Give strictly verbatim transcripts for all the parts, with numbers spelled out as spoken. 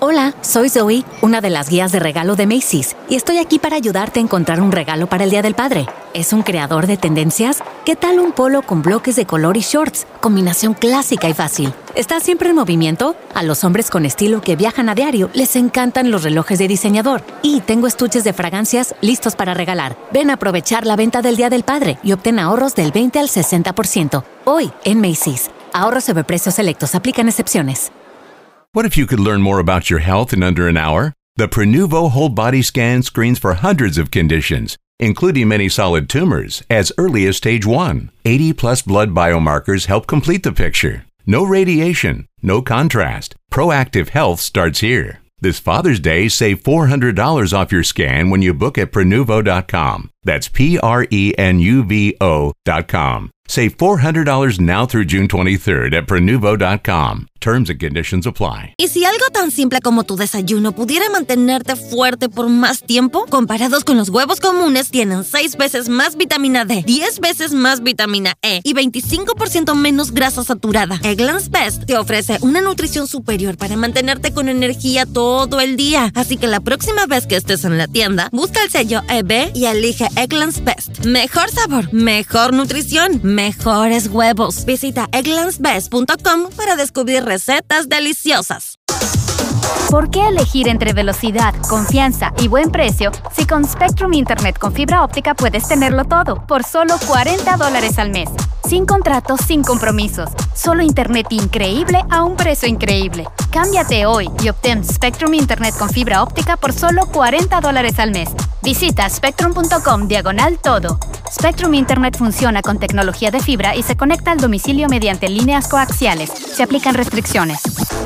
Hola, soy Zoe, una de las guías de regalo de Macy's, y estoy aquí para ayudarte a encontrar un regalo para el Día del Padre. ¿Es un creador de tendencias? ¿Qué tal un polo con bloques de color y shorts? Combinación clásica y fácil. ¿Estás siempre en movimiento? A los hombres con estilo que viajan a diario les encantan los relojes de diseñador. Y tengo estuches de fragancias listos para regalar. Ven a aprovechar la venta del Día del Padre y obtén ahorros del veinte al sesenta por ciento. Hoy en Macy's. Ahorros sobre precios selectos. Aplican excepciones. What if you could learn more about your health in under an hour? The Prenuvo Whole Body Scan screens for hundreds of conditions, including many solid tumors, as early as stage one. eighty plus blood biomarkers help complete the picture. No radiation, no contrast. Proactive health starts here. This Father's Day, save four hundred dollars off your scan when you book at Prenuvo dot com. That's P R E N U V O dot com. Save four hundred dollars now through June twenty-third at Prenuvo dot com. Terms and conditions apply. ¿Y si algo tan simple como tu desayuno pudiera mantenerte fuerte por más tiempo? Comparados con los huevos comunes, tienen seis veces más vitamina D, diez veces más vitamina E y veinticinco por ciento menos grasa saturada. Eggland's Best te ofrece una nutrición superior para mantenerte con energía todo el día. Así que la próxima vez que estés en la tienda, busca el sello E B y elige Eggland's Best. Mejor sabor, mejor nutrición, mejores huevos. Visita egglands best punto com para descubrir recetas deliciosas. ¿Por qué elegir entre velocidad, confianza y buen precio si con Spectrum Internet con fibra óptica puedes tenerlo todo por solo cuarenta dólares al mes? Sin contratos, sin compromisos. Solo internet increíble a un precio increíble. Cámbiate hoy y obtén Spectrum Internet con fibra óptica por solo cuarenta dólares al mes. Visita spectrum punto com diagonal todo. Spectrum Internet funciona con tecnología de fibra y se conecta al domicilio mediante líneas coaxiales. Se aplican restricciones.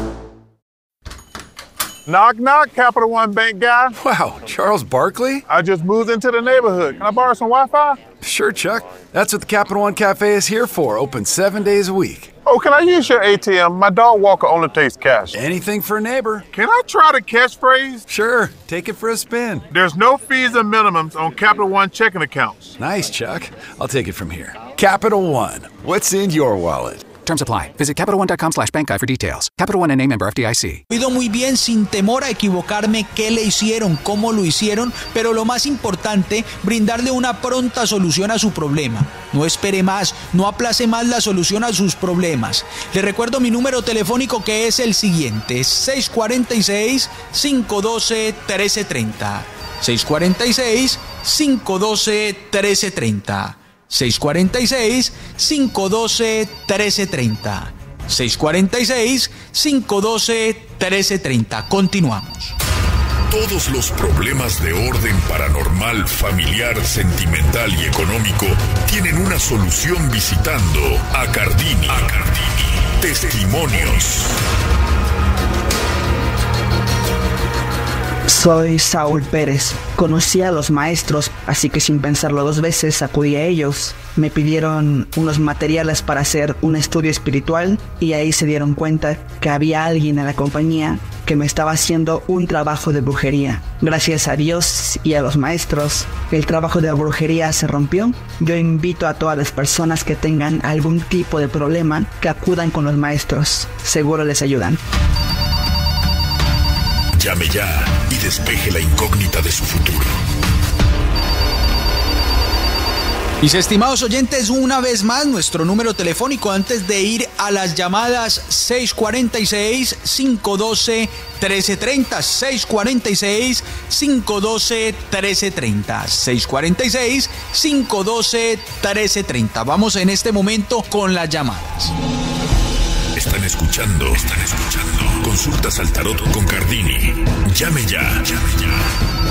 Knock, knock, Capital One Bank guy. Wow, Charles Barkley? I just moved into the neighborhood. Can I borrow some Wi-Fi? Sure, Chuck. That's what the Capital One Cafe is here for, open seven days a week. Oh, can I use your A T M? My dog Walker only takes cash. Anything for a neighbor. Can I try the catchphrase? Sure, take it for a spin. There's no fees and minimums on Capital One checking accounts. Nice, Chuck. I'll take it from here. Capital One, what's in your wallet? Terms apply. Visit Capital One dot com slash bank guide for details. Capital One N A member F D I C. Cuido muy bien sin temor a equivocarme qué le hicieron, cómo lo hicieron, pero lo más importante, brindarle una pronta solución a su problema. No espere más, no aplace más la solución a sus problemas. Le recuerdo mi número telefónico que es el siguiente, seis cuatro seis, cinco uno dos, uno tres tres cero. seis cuatro seis, cinco uno dos, uno tres tres cero. seis cuatro seis, cinco uno dos, uno tres tres cero. seis cuatro seis, cinco uno dos, uno tres tres cero. Continuamos. Todos los problemas de orden paranormal, familiar, sentimental y económico tienen una solución visitando a Cardini. A Cardini. Testimonios. Soy Saúl Pérez. Conocí a los maestros, así que sin pensarlo dos veces acudí a ellos. Me pidieron unos materiales para hacer un estudio espiritual y ahí se dieron cuenta que había alguien en la compañía que me estaba haciendo un trabajo de brujería. Gracias a Dios y a los maestros, el trabajo de brujería se rompió. Yo invito a todas las personas que tengan algún tipo de problema que acudan con los maestros. Seguro les ayudan. Llame ya y despeje la incógnita de su futuro. Mis estimados oyentes, una vez más nuestro número telefónico antes de ir a las llamadas seis cuatro seis, cinco uno dos, uno tres tres cero, seis cuatro seis, cinco uno dos, uno tres tres cero, seis cuatro seis, cinco uno dos, uno tres tres cero. Vamos en este momento con las llamadas. Están escuchando, están escuchando. Consultas al tarot con Cardini. Llame ya, llame ya.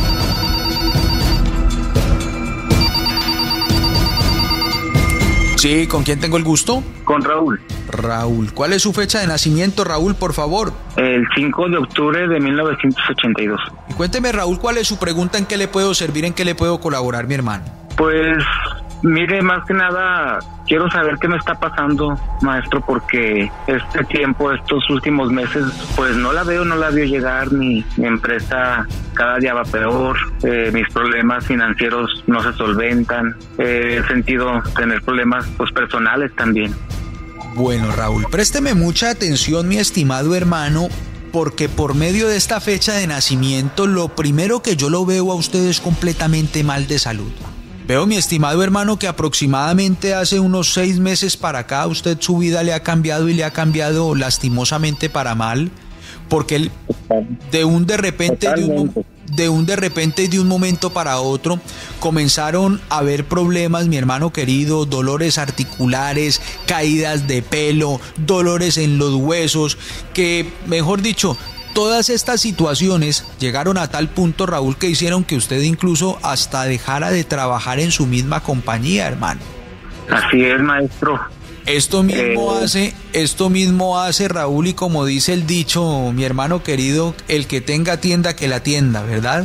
Sí, ¿con quién tengo el gusto? Con Raúl. Raúl, ¿cuál es su fecha de nacimiento, Raúl, por favor? El cinco de octubre de mil novecientos ochenta y dos. Y cuénteme, Raúl, ¿cuál es su pregunta? ¿En qué le puedo servir? ¿En qué le puedo colaborar, mi hermano? Pues, mire, más que nada, quiero saber qué me está pasando, maestro, porque este tiempo, estos últimos meses, pues no la veo, no la veo llegar, mi, mi empresa cada día va peor, eh, mis problemas financieros no se solventan, eh, he sentido tener problemas pues personales también. Bueno, Raúl, présteme mucha atención, mi estimado hermano, porque por medio de esta fecha de nacimiento, lo primero que yo lo veo a usted es completamente mal de salud. Veo, mi estimado hermano, que aproximadamente hace unos seis meses para acá, usted su vida le ha cambiado y le ha cambiado lastimosamente para mal, porque él, de un de repente, de un, de un de repente y de un momento para otro, comenzaron a haber problemas, mi hermano querido, dolores articulares, caídas de pelo, dolores en los huesos, que, mejor dicho, todas estas situaciones llegaron a tal punto, Raúl, que hicieron que usted incluso hasta dejara de trabajar en su misma compañía, hermano. Así es, maestro. Esto mismo eh... hace, esto mismo hace, Raúl, y como dice el dicho, mi hermano querido, el que tenga tienda que la tienda, ¿verdad?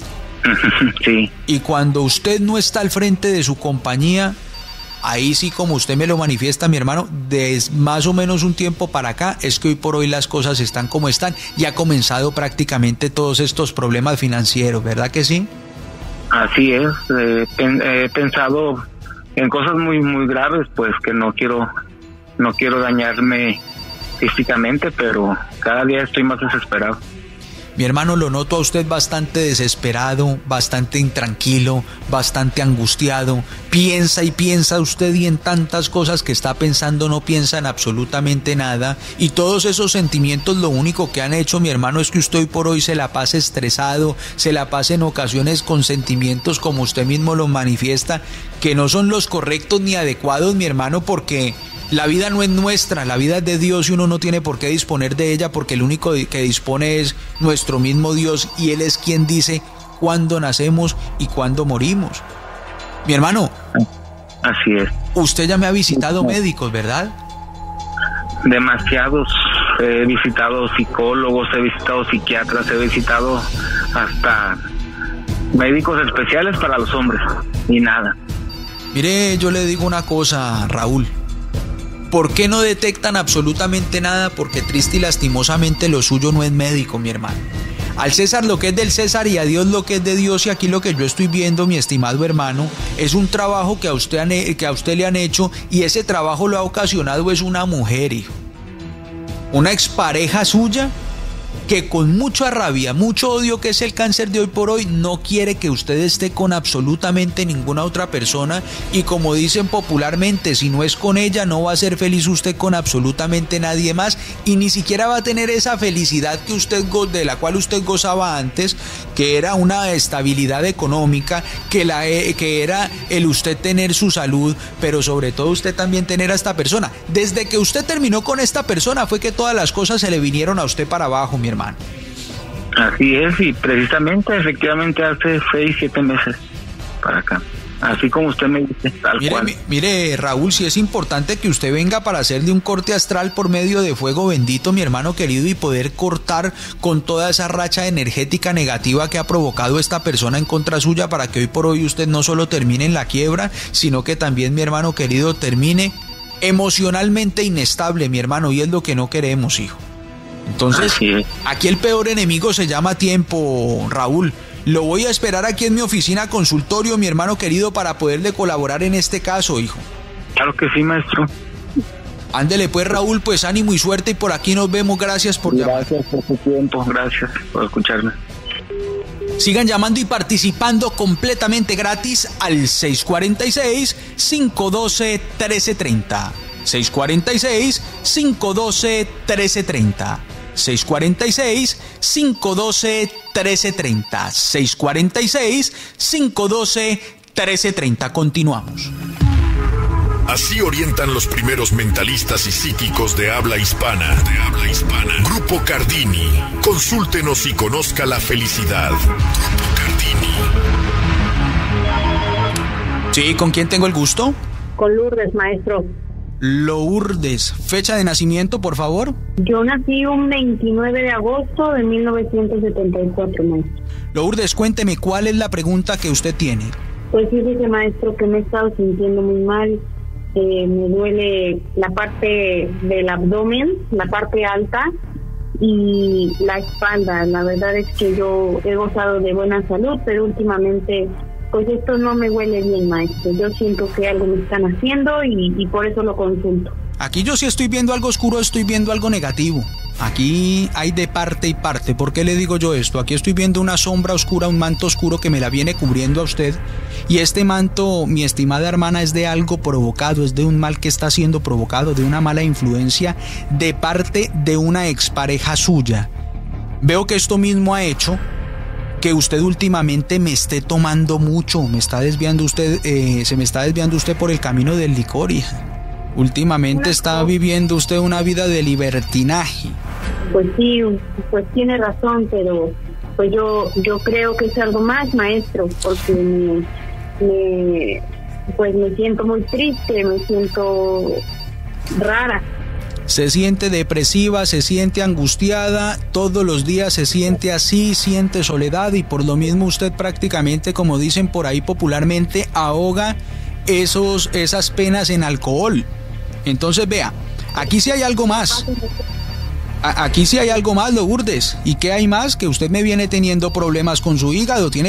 Sí. Y cuando usted no está al frente de su compañía, ahí sí, como usted me lo manifiesta, mi hermano, de más o menos un tiempo para acá, es que hoy por hoy las cosas están como están y ha comenzado prácticamente todos estos problemas financieros, ¿verdad que sí? Así es, eh, pen, he pensado en cosas muy muy graves, pues que no quiero no quiero dañarme físicamente, pero cada día estoy más desesperado. Mi hermano, lo noto a usted bastante desesperado, bastante intranquilo, bastante angustiado. Piensa y piensa usted y en tantas cosas que está pensando no piensa en absolutamente nada. Y todos esos sentimientos lo único que han hecho, mi hermano, es que usted hoy por hoy se la pase estresado, se la pase en ocasiones con sentimientos, como usted mismo lo manifiesta, que no son los correctos ni adecuados, mi hermano, porque la vida no es nuestra, la vida es de Dios y uno no tiene por qué disponer de ella, porque el único que dispone es nuestro mismo Dios y Él es quien dice cuándo nacemos y cuándo morimos. Mi hermano, así es. Usted ya me ha visitado médicos, ¿verdad? Demasiados. He visitado psicólogos, he visitado psiquiatras, he visitado hasta médicos especiales para los hombres y nada. Mire, yo le digo una cosa, Raúl. ¿Por qué no detectan absolutamente nada? Porque triste y lastimosamente lo suyo no es médico, mi hermano. Al César lo que es del César y a Dios lo que es de Dios, y aquí lo que yo estoy viendo, mi estimado hermano, es un trabajo que a usted, han, que a usted le han hecho, y ese trabajo lo ha ocasionado es una mujer, hijo. Una expareja suya que con mucha rabia, mucho odio, que es el cáncer de hoy por hoy, no quiere que usted esté con absolutamente ninguna otra persona, y como dicen popularmente, si no es con ella no va a ser feliz usted con absolutamente nadie más, y ni siquiera va a tener esa felicidad que usted de la cual usted gozaba antes, que era una estabilidad económica, que, la, que era el usted tener su salud, pero sobre todo usted también tener a esta persona. Desde que usted terminó con esta persona fue que todas las cosas se le vinieron a usted para abajo, mi hermano. Así es, y precisamente, efectivamente, hace seis, siete meses para acá. Así como usted me dice, tal mire, cual. Mi, mire, Raúl, si es importante que usted venga para hacerle un corte astral por medio de fuego bendito, mi hermano querido, y poder cortar con toda esa racha energética negativa que ha provocado esta persona en contra suya, para que hoy por hoy usted no solo termine en la quiebra, sino que también, mi hermano querido, termine emocionalmente inestable, mi hermano, y es lo que no queremos, hijo. Entonces, aquí el peor enemigo se llama tiempo, Raúl. Lo voy a esperar aquí en mi oficina consultorio, mi hermano querido, para poderle colaborar en este caso, hijo. Claro que sí, maestro. Ándele pues, Raúl, pues ánimo y suerte, y por aquí nos vemos. Gracias por llamar. Gracias por su tiempo, gracias por escucharme. Sigan llamando y participando completamente gratis al seis cuatro seis, cinco uno dos, uno tres tres cero. seis cuatro seis, cinco uno dos, uno tres tres cero. seis cuatro seis, cinco uno dos, uno tres tres cero. seis cuatro seis, cinco uno dos, uno tres tres cero. Continuamos. Así orientan los primeros mentalistas y psíquicos de habla hispana. De habla hispana. Grupo Cardini. Consúltenos y conozca la felicidad. Grupo Cardini. Sí, ¿con quién tengo el gusto? Con Lourdes, maestro. Lourdes, fecha de nacimiento, por favor. Yo nací un veintinueve de agosto de mil novecientos setenta y cuatro, maestro. Lourdes, cuénteme, ¿cuál es la pregunta que usted tiene? Pues fíjese, maestro, que me he estado sintiendo muy mal. Eh, me duele la parte del abdomen, la parte alta, y la espalda. La verdad es que yo he gozado de buena salud, pero últimamente pues esto no me huele bien, maestro. Yo siento que algo me están haciendo y, y por eso lo consulto. Aquí yo sí estoy viendo algo oscuro, estoy viendo algo negativo. aquí hay de parte y parte. ¿Por qué le digo yo esto? Aquí estoy viendo una sombra oscura, un manto oscuro que me la viene cubriendo a usted. Y este manto, mi estimada hermana, es de algo provocado, es de un mal que está siendo provocado, de una mala influencia de parte de una expareja suya. Veo que esto mismo ha hecho que usted últimamente me esté tomando mucho, me está desviando usted, eh, se me está desviando usted por el camino del licor, hija. Últimamente está viviendo usted una vida de libertinaje. Pues sí, pues tiene razón, pero pues yo yo creo que es algo más, maestro, porque me, me pues me siento muy triste, me siento rara. Se siente depresiva, se siente angustiada, todos los días se siente así, siente soledad y por lo mismo usted prácticamente, como dicen por ahí popularmente, ahoga esos, esas penas en alcohol. Entonces vea, aquí sí hay algo más. A- aquí sí hay algo más, Lourdes. ¿Y qué hay más? Que usted me viene teniendo problemas con su hígado, tiene